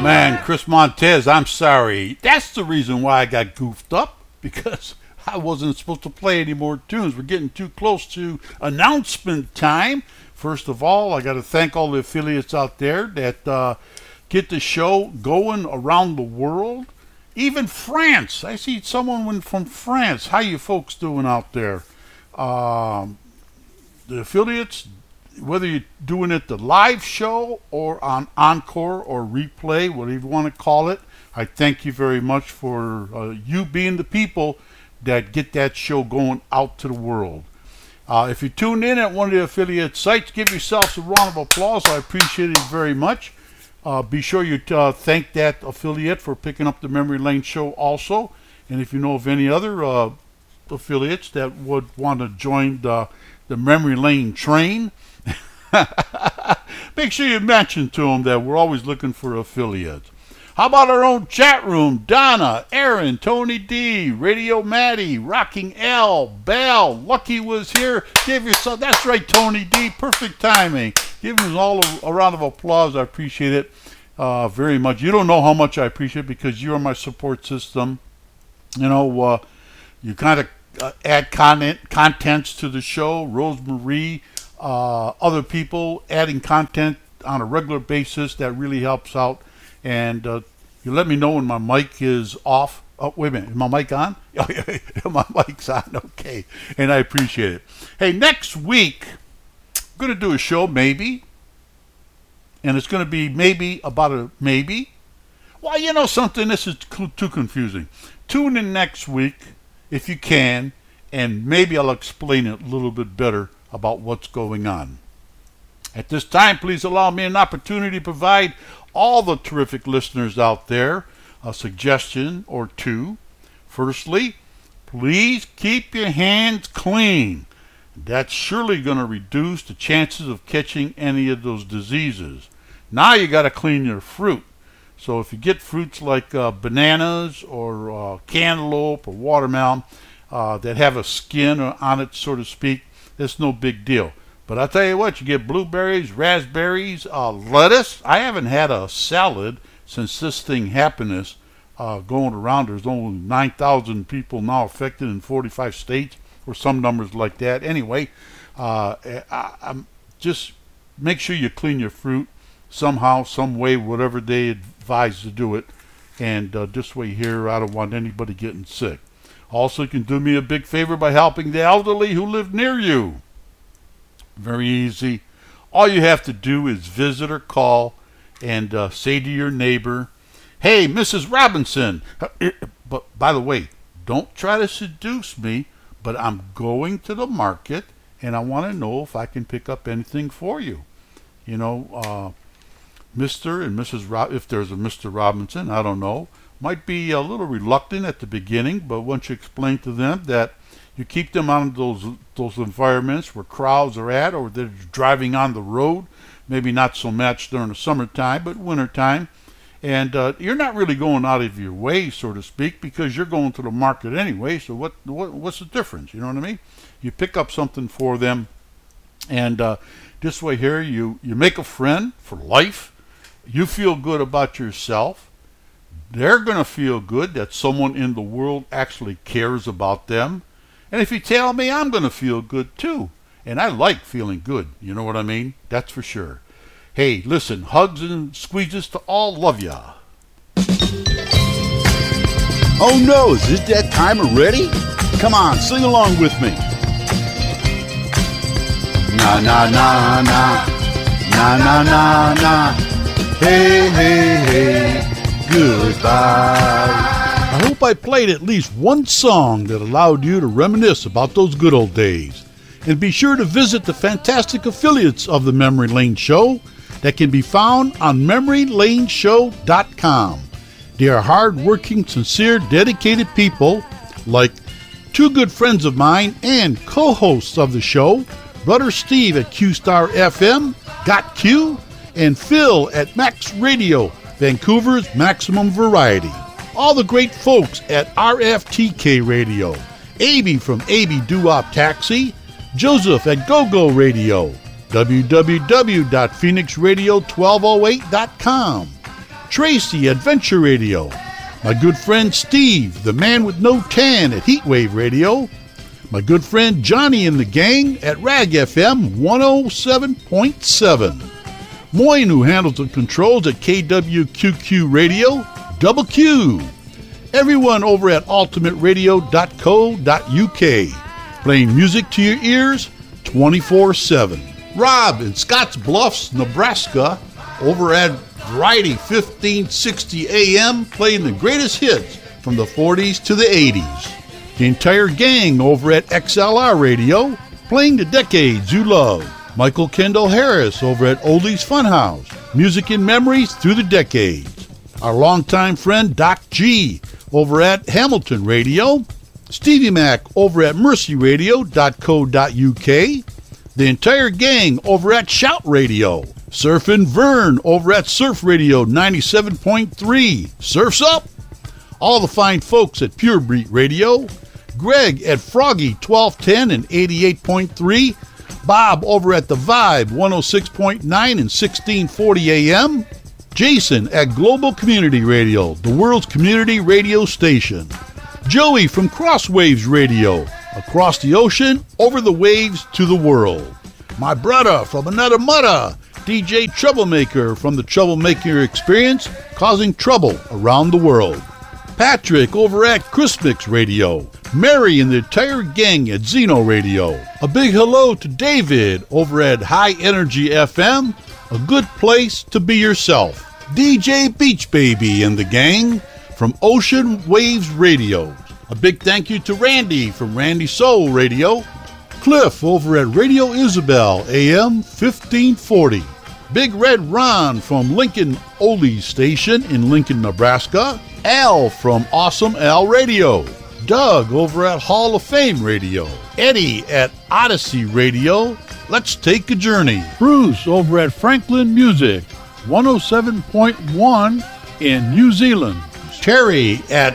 Man, Chris Montez, I'm sorry. That's the reason why I got goofed up, because I wasn't supposed to play any more tunes. We're getting too close to announcement time. First of all, I got to thank all the affiliates out there that get the show going around the world. Even France. I see someone from France. How you folks doing out there? The affiliates, whether you're doing it the live show or on Encore or replay, whatever you want to call it, I thank you very much for you being the people that get that show going out to the world. If you tuned in at one of the affiliate sites, give yourselves a round of applause. I appreciate it very much. Be sure you thank that affiliate for picking up the Memory Lane show also. And if you know of any other affiliates that would want to join the Memory Lane train, make sure you mention to them that we're always looking for affiliates. How about our own chat room? Donna, Aaron, Tony D, Radio Maddie, Rocking L, Bell, Lucky was here. Give yourself, that's right, Tony D, perfect timing. Give us all a round of applause. I appreciate it very much. You don't know how much I appreciate it because you're my support system. You know, you kind of add contents to the show. Rosemarie, other people adding content on a regular basis, that really helps out. And you let me know when my mic is off. Oh, wait a minute. Is my mic on? My mic's on. Okay. And I appreciate it. Hey, next week, I'm going to do a show, maybe. And it's going to be maybe about a maybe. Well, you know something? This is too confusing. Tune in next week, if you can, and maybe I'll explain it a little bit better about what's going on. At this time, please allow me an opportunity to provide all the terrific listeners out there a suggestion or two. Firstly, please keep your hands clean. That's surely going to reduce the chances of catching any of those diseases. Now you got to clean your fruit. So if you get fruits like bananas or cantaloupe or watermelon that have a skin on it, so to speak, it's no big deal. But I'll tell you what, you get blueberries, raspberries, lettuce. I haven't had a salad since this thing happened going around. There's only 9,000 people now affected in 45 states or some numbers like that. Anyway, I'm just make sure you clean your fruit somehow, some way, whatever they advise to do it. And this way here, I don't want anybody getting sick. Also, you can do me a big favor by helping the elderly who live near you. Very easy. All you have to do is visit or call and say to your neighbor, "Hey, Mrs. Robinson," but by the way, don't try to seduce me, but I'm going to the market and I want to know if I can pick up anything for you. You know, Mr. and Mrs. if there's a Mr. Robinson, I don't know, might be a little reluctant at the beginning, but once you explain to them that you keep them out of those environments where crowds are at, or they're driving on the road, maybe not so much during the summertime, but wintertime. And you're not really going out of your way, so to speak, because you're going to the market anyway, so what's the difference? You know what I mean? You pick up something for them, and this way here, you make a friend for life. You feel good about yourself. They're going to feel good that someone in the world actually cares about them. And if you tell me, I'm going to feel good too. And I like feeling good. You know what I mean? That's for sure. Hey, listen, hugs and squeezes to all. Love ya. Oh no, is it that time already? Come on, sing along with me. Na na na na, na na na na. Hey, hey, hey, goodbye. I hope I played at least one song that allowed you to reminisce about those good old days. And be sure to visit the fantastic affiliates of the Memory Lane Show that can be found on memorylaneshow.com. They are hard-working, sincere, dedicated people like two good friends of mine and co-hosts of the show, Brother Steve at Q-Star FM, Got Q, and Phil at Max Radio, Vancouver's Maximum Variety. All the great folks at RFTK Radio, AB from AB Doo-Wop Taxi, Joseph at GoGo Radio, www.phoenixradio1208.com, Tracy at Venture Radio. My good friend Steve, the man with no tan at Heatwave Radio. My good friend Johnny and the gang at Rag FM 107.7. Moyne, who handles the controls at KWQQ Radio. Double Q. Everyone over at ultimateradio.co.uk. Playing music to your ears 24/7. Rob in Scotts Bluffs, Nebraska, over at Variety 1560 AM, playing the greatest hits from the 40s to the 80s. The entire gang over at XLR Radio, playing the decades you love. Michael Kendall Harris over at Oldies Funhouse, music and memories through the decades. Our longtime friend Doc G over at Hamilton Radio. Stevie Mac over at mercyradio.co.uk. The entire gang over at Shout Radio. Surfin' Vern over at Surf Radio 97.3. Surf's up! All the fine folks at Pure Beat Radio. Greg at Froggy 1210 and 88.3. Bob over at The Vibe 106.9 and 1640 AM. Jason at Global Community Radio, the world's community radio station. Joey from Crosswaves Radio, across the ocean, over the waves to the world. My brother from another mother, DJ Troublemaker from the Troublemaker Experience, causing trouble around the world. Patrick over at Christmix Radio. Mary and the entire gang at Zeno Radio. A big hello to David over at High Energy FM, a good place to be yourself. DJ Beach Baby and the gang from Ocean Waves Radio. A big thank you to Randy from Randy Soul Radio. Cliff over at Radio Isabel AM 1540. Big Red Ron from Lincoln Oldies Station in Lincoln, Nebraska. Al from Awesome Al Radio. Doug over at Hall of Fame Radio. Eddie at Odyssey Radio. Let's take a journey. Bruce over at Franklin Music 107.1 in New Zealand. Terry at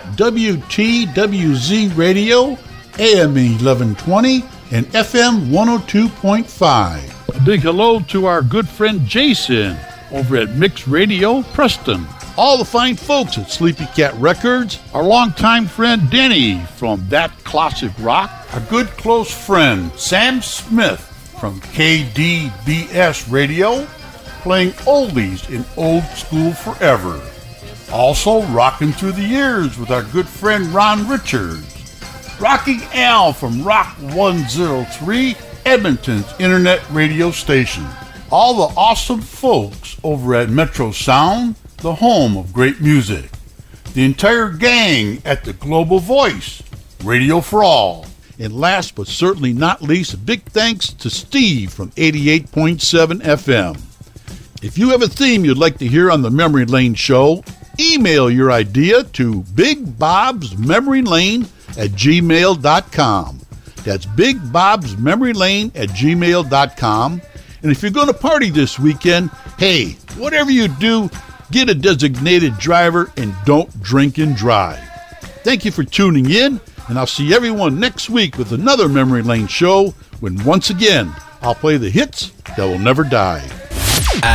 WTWZ Radio AM 1120 and FM 102.5. A big hello to our good friend Jason over at Mix Radio Preston. All the fine folks at Sleepy Cat Records. Our longtime friend Denny from That Classic Rock. Our good close friend Sam Smith from KDBS Radio, playing oldies in old school forever. Also rocking through the years with our good friend Ron Richards. Rocking Al from Rock 103, Edmonton's internet radio station. All the awesome folks over at Metro Sound, the home of great music. The entire gang at the Global Voice, Radio for All. And last but certainly not least, a big thanks to Steve from 88.7 FM. If you have a theme you'd like to hear on the Memory Lane Show, email your idea to bigbobsmemorylane@gmail.com. That's bigbobsmemorylane@gmail.com. And if you're going to party this weekend, hey, whatever you do, get a designated driver and don't drink and drive. Thank you for tuning in, and I'll see everyone next week with another Memory Lane Show when once again I'll play the hits that will never die.